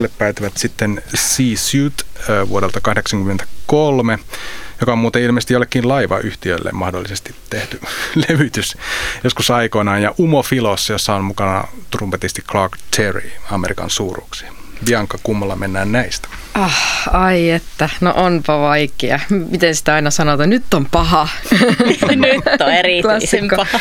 päätyvät sitten Sea-Suit vuodelta 1983, joka on muuten ilmeisesti jollekin laivayhtiölle mahdollisesti tehty levytys joskus aikoinaan. Ja Umo Filos, jossa on mukana trumpetisti Clark Terry, Amerikan suuruuksia. Bianca, kummalla mennään näistä? Ai että, no onpa vaikea. Miten sitä aina sanotaan? Nyt on paha. Nyt on erityisen paha.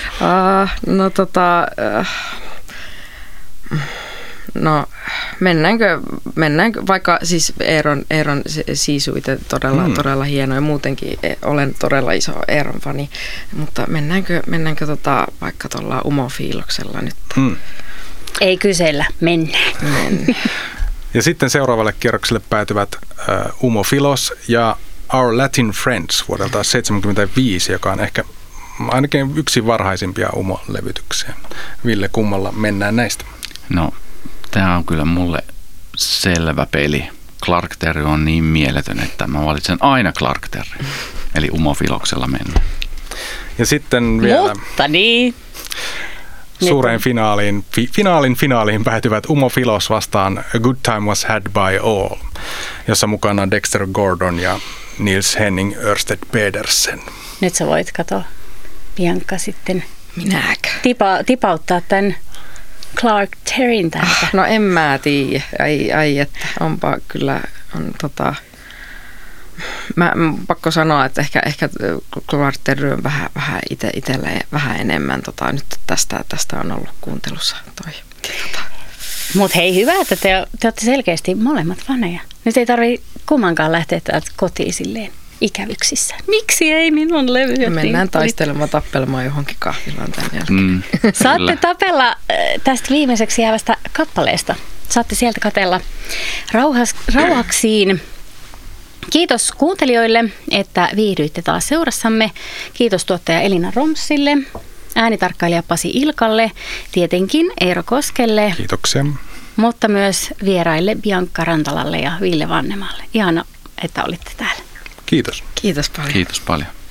No mennäänkö vaikka siis Eeron Sea-Suite todella hieno ja muutenkin olen todella iso Eeron fani, mutta mennäänkö vaikka tuolla Umo Filoksella nyt? Ei kysellä, mennään. Ja sitten seuraavalle kierrokselle päätyvät Umo Filos ja Our Latin Friends vuodelta 1975, joka on ehkä ainakin yksi varhaisimpia Umo-levytyksiä. Ville, kummalla mennään näistä? No, tämä on kyllä mulle selvä peli. Clark Terry on niin mieletön, että mä valitsen aina Clark Terry. Eli Umo Filoksella mennään. Ja sitten vielä Mutta niin. suureen finaaliin päätyvät Umo Filos vastaan A Good Time Was Had By All, jossa mukana Dexter Gordon ja Nils Henning Ørsted Pedersen. Nyt sä voit katsoa, Bianca, sitten Minäkö? Tipauttaa tämän Clark Terryn täältä. No en mä tiedä. Ai että onpa kyllä mä pakko sanoa, että ehkä Clark Terry on vähän itsellä vähän enemmän nyt tästä on ollut kuuntelussa toi. Mutta hei, hyvä, että te olette selkeästi molemmat faneja. Nyt ei tarvitse kummankaan lähteä täältä kotiin silleen ikävyksissä. Miksi ei minun levyjä? Mennään tappelemaan johonkin kahvilaan tämän jälkeen. Saatte tapella tästä viimeiseksi jäävästä kappaleesta. Saatte sieltä katsella rauhaksiin. Kiitos kuuntelijoille, että viihdyitte taas seurassamme. Kiitos tuottaja Elina Romsille, äänitarkkailija Pasi Ilkalle, tietenkin Eero Koskelle. Kiitoksia. Mutta myös vieraille Bianca Rantalalle ja Ville Vannemalle. Ihana, että olitte täällä. Kiitos. Kiitos paljon. Kiitos paljon.